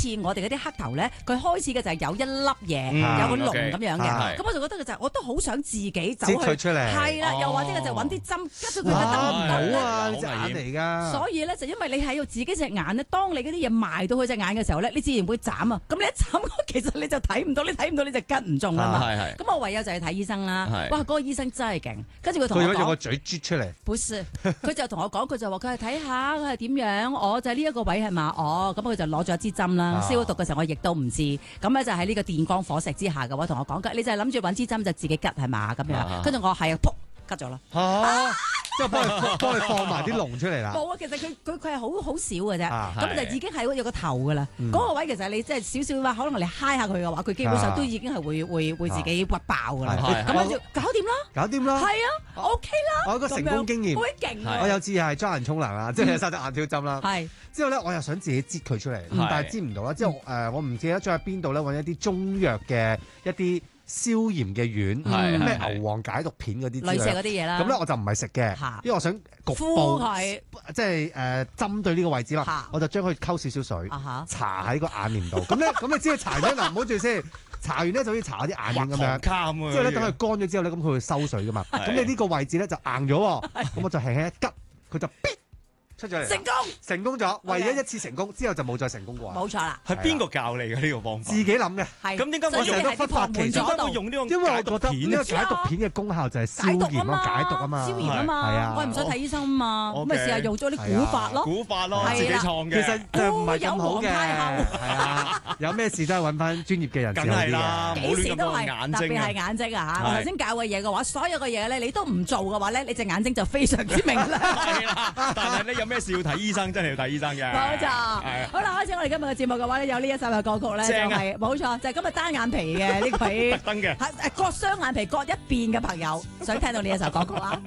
似我哋嗰啲黑頭咧，佢開始嘅就係有一粒嘢，有個龍咁樣嘅。咁我就覺得嘅就係，我都好想自己走去佢出嚟。 係啦，又或者就揾啲針拮咗佢嘅得唔好啊，隻眼嚟㗎。 所以咧，就因為你喺度自己隻眼咧，當你嗰啲嘢埋到佢隻眼嘅時候咧，你自然會斬啊。咁你一斬，其實你就睇唔到，你睇唔到你隻吉唔中啊嘛。咁我唯有就係睇醫生啦。哇，嗰個醫生真係勁，跟住佢同我講， 佢用個嘴啜出嚟。 不是，佢就同我講，佢就話佢係睇下佢係點樣，我就係呢一個位係嘛，咁佢就攞咗一支針啦。消毒嘅時候我亦都唔知，咁咧就喺呢個電光火石之下嘅話，同我講你就係諗住揾支針就自己吉係嘛咁樣，跟住我係啊，噗吉咗啦。 即係幫佢放埋啲龍出嚟啦。 冇啊，其實佢係好少嘅啫，咁就已經係有個頭㗎啦。嗰個位其實你即係少少話，可能你揩下佢嘅話，佢基本上都已經係會自己屈爆㗎啦。咁跟住搞掂啦，係啊 ，OK 啦。 我有個成功經驗， 好勁。 我有次係裝人沖涼啦，即係塞隻眼挑針啦。之後咧，我又想自己擠佢出嚟，但係擠唔到啦。之後我唔記得咗喺邊度咧揾一啲中藥嘅一啲消炎嘅丸，咩牛黃解毒片嗰啲類似嗰啲嘢啦。咁咧我就唔係食嘅，因為我想局部即係針對呢個位置啦。我就將佢溝少少水，搽喺個眼簾度。咁你知佢搽咗嗱，唔好住先。搽完咧就好似搽下啲眼影咁樣，之後咧等佢乾咗之後咧，咁佢會收水噶嘛。咁你呢個位置咧就硬咗，咁我就輕輕一吉，佢就出咗嚟，成功咗，唯一一次成功，之後就冇再成功過。 冇錯啦。 係邊個教你嘅呢個方法？ 自己諗嘅。 咁點解我成日都忽發奇想會用呢個？ 因為我覺得呢個解毒片嘅功效就係消炎啊、解毒啊嘛。 消炎啊嘛。係啊。我唔想睇醫生啊嘛。咁咪試下用咗啲古法咯。 古法咯，自己創嘅。 其實就唔係咁好嘅。係啊。有咩事都係揾翻專業嘅人。 梗係啦， 幾時都係，特別係眼睛啊嚇！我頭先教嘅嘢嘅話，所有嘅嘢咧，你都唔做嘅話咧，你隻眼睛就非常之明亮。 係啦，但係咧有咩事要睇醫生，真係要睇醫生嘅。 冇錯。好啦，開始我哋今日嘅節目嘅話咧，有呢一首嘅歌曲咧，就係冇錯，就係今日單眼皮嘅呢位特登嘅， 割雙眼皮割一邊嘅朋友，想聽到呢一首歌曲啦。